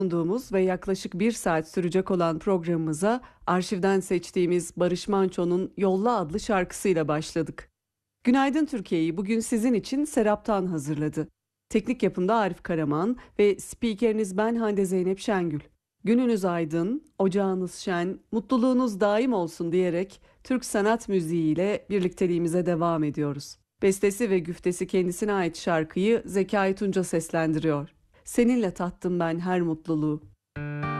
Sunduğumuz ve yaklaşık bir saat sürecek olan programımıza arşivden seçtiğimiz Barış Manço'nun Yolla adlı şarkısıyla başladık. Günaydın Türkiye'yi bugün sizin için Serap'tan hazırladı. Teknik yapımda Arif Karaman ve spikeriniz ben Hande Zeynep Şengül. Gününüz aydın, ocağınız şen, mutluluğunuz daim olsun diyerek Türk sanat müziğiyle birlikteliğimize devam ediyoruz. Bestesi ve güftesi kendisine ait şarkıyı Zekai Tunca seslendiriyor. Seninle tattım ben her mutluluğu.